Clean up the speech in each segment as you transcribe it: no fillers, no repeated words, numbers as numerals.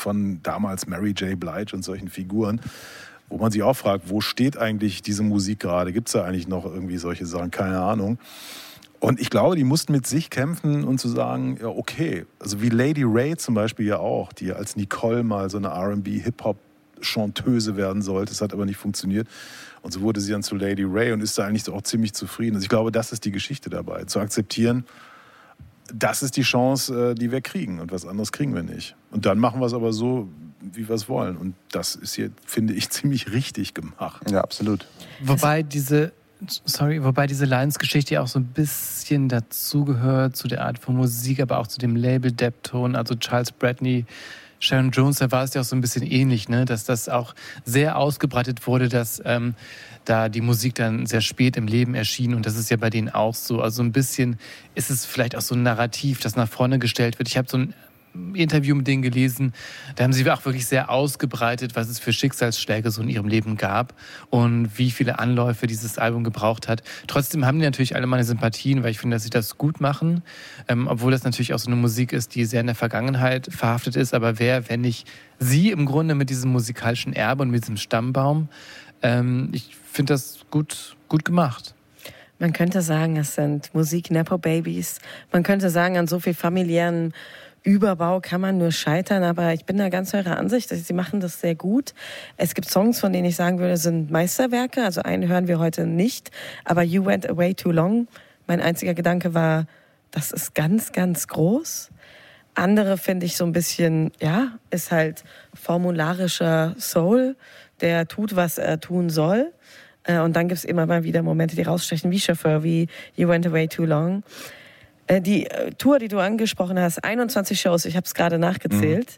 von damals Mary J. Blige und solchen Figuren, wo man sich auch fragt, wo steht eigentlich diese Musik gerade? Gibt es da eigentlich noch irgendwie solche Sachen? Keine Ahnung. Und ich glaube, die mussten mit sich kämpfen und zu sagen, ja okay, also wie Lady Ray zum Beispiel ja auch, die als Nicole mal so eine R&B-Hip-Hop-Chanteuse werden sollte, das hat aber nicht funktioniert. Und so wurde sie dann zu Lady Ray und ist da eigentlich auch ziemlich zufrieden. Also ich glaube, das ist die Geschichte dabei, zu akzeptieren, das ist die Chance, die wir kriegen und was anderes kriegen wir nicht. Und dann machen wir es aber so, wie wir es wollen. Und das ist hier, finde ich, ziemlich richtig gemacht. Ja, absolut. Wobei diese Lions-Geschichte ja auch so ein bisschen dazugehört, zu der Art von Musik, aber auch zu dem Label Deptone, also Charles Bradley, Sharon Jones, da war es ja auch so ein bisschen ähnlich, ne? Dass das auch sehr ausgebreitet wurde, dass da die Musik dann sehr spät im Leben erschien und das ist ja bei denen auch so. Also ein bisschen ist es vielleicht auch so ein Narrativ, das nach vorne gestellt wird. Ich habe so ein Interview mit denen gelesen, da haben sie auch wirklich sehr ausgebreitet, was es für Schicksalsschläge so in ihrem Leben gab und wie viele Anläufe dieses Album gebraucht hat. Trotzdem haben die natürlich alle meine Sympathien, weil ich finde, dass sie das gut machen, obwohl das natürlich auch so eine Musik ist, die sehr in der Vergangenheit verhaftet ist, aber wer, wenn nicht sie im Grunde mit diesem musikalischen Erbe und mit diesem Stammbaum, ich finde das gut gemacht. Man könnte sagen, es sind Musik-Nepo-Babys. Man könnte sagen, an so viel familiären Überbau kann man nur scheitern, aber ich bin da ganz eurer Ansicht, sie machen das sehr gut. Es gibt Songs, von denen ich sagen würde, sind Meisterwerke, also einen hören wir heute nicht, aber You Went Away Too Long, mein einziger Gedanke war, das ist ganz, ganz groß. Andere finde ich so ein bisschen, ja, ist halt formularischer Soul, der tut, was er tun soll. Und dann gibt es immer mal wieder Momente, die rausstechen, wie Chauffeur, wie You Went Away Too Long. Die Tour, die du angesprochen hast, 21 Shows, ich habe es gerade nachgezählt.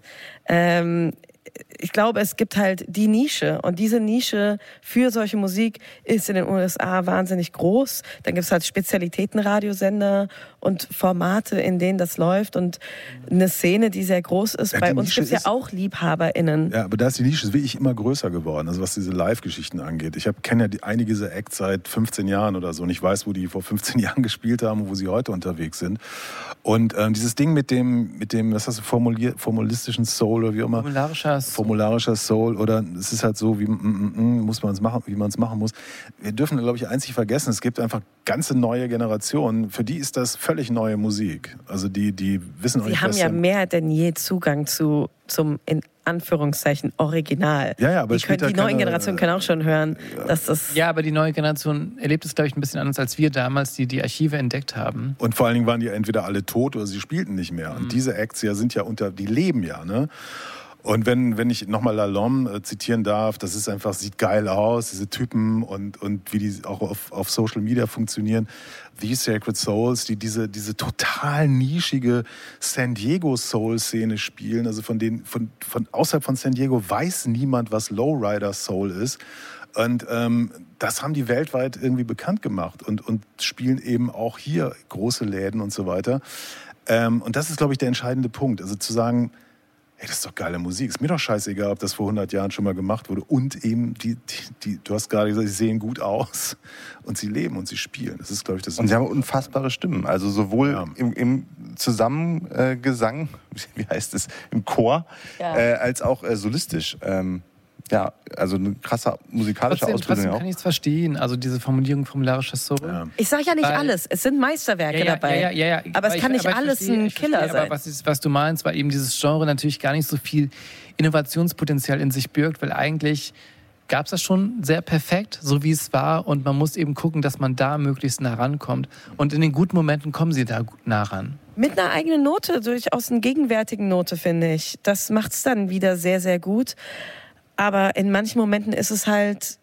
Ich glaube, es gibt halt die Nische und diese Nische für solche Musik ist in den USA wahnsinnig groß. Dann gibt es halt Spezialitätenradiosender und Formate, in denen das läuft und eine Szene, die sehr groß ist. Ja, bei uns gibt es ja auch LiebhaberInnen. Ja, aber da ist die Nische wirklich immer größer geworden, also was diese Live-Geschichten angeht. Ich kenne ja einige dieser Acts seit 15 Jahren oder so und ich weiß, wo die vor 15 Jahren gespielt haben und wo sie heute unterwegs sind. Und dieses Ding mit dem, was hast du formulistischen Soul oder wie auch immer? Formularischer Soul oder es ist halt so, wie muss man es machen, wie man es machen muss. Wir dürfen, glaube ich, eins nicht vergessen, es gibt einfach ganze neue Generationen, für die ist das völlig neue Musik. Also die wissen auch nicht, Sie haben ja mehr denn je Zugang zum in Anführungszeichen Original. Ja, aber die neuen Generationen können auch schon hören, dass das... Ja, aber die neue Generation erlebt es, glaube ich, ein bisschen anders als wir damals, die Archive entdeckt haben. Und vor allen Dingen waren die entweder alle tot oder sie spielten nicht mehr. Und diese Acts ja sind ja die leben ja, ne? Und wenn ich nochmal Lalonde zitieren darf, das ist einfach, sieht geil aus, diese Typen und wie die auch auf Social Media funktionieren. The Sacred Souls, die diese total nischige San Diego Soul-Szene spielen. Also von außerhalb von San Diego weiß niemand, was Lowrider Soul ist. Und das haben die weltweit irgendwie bekannt gemacht und spielen eben auch hier große Läden und so weiter. Und das ist, glaube ich, der entscheidende Punkt. Also zu sagen, hey, das ist doch geile Musik. Ist mir doch scheißegal, ob das vor 100 Jahren schon mal gemacht wurde. Und eben, du hast gerade gesagt, sie sehen gut aus und sie leben und sie spielen. Das ist, glaube ich, das. Und sie haben unfassbare Stimmen. Also sowohl im Zusammengesang, wie heißt es, im Chor, als auch solistisch. Ja, also eine krasse musikalische Ausbildung. Trotzdem kann ich es verstehen, also diese Formulierung formularischer Soul. Ja. Ich sage ja nicht alles, es sind Meisterwerke dabei. Ja. Aber es kann nicht alles ein Killer sein. Aber was du meinst, weil eben dieses Genre natürlich gar nicht so viel Innovationspotenzial in sich birgt, weil eigentlich gab es das schon sehr perfekt, so wie es war und man muss eben gucken, dass man da möglichst nah rankommt. Und in den guten Momenten kommen sie da gut nah ran. Mit einer eigenen Note, durchaus einer gegenwärtigen Note, finde ich. Das macht es dann wieder sehr, sehr gut. Aber in manchen Momenten ist es halt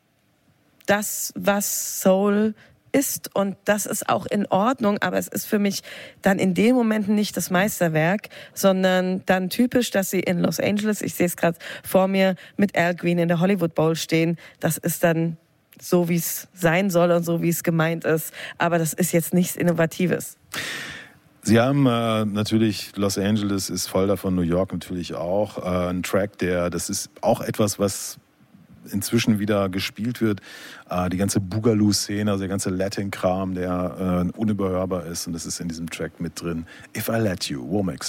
das, was Soul ist. Und das ist auch in Ordnung. Aber es ist für mich dann in den Momenten nicht das Meisterwerk, sondern dann typisch, dass sie in Los Angeles, ich sehe es gerade vor mir, mit Al Green in der Hollywood Bowl stehen. Das ist dann so, wie es sein soll und so, wie es gemeint ist. Aber das ist jetzt nichts Innovatives. Sie haben natürlich, Los Angeles ist voll davon, New York natürlich auch. Ein Track, das ist auch etwas, was inzwischen wieder gespielt wird. Die ganze Boogaloo-Szene, also der ganze Latin-Kram, der unüberhörbar ist. Und das ist in diesem Track mit drin. If I Let You, Womack.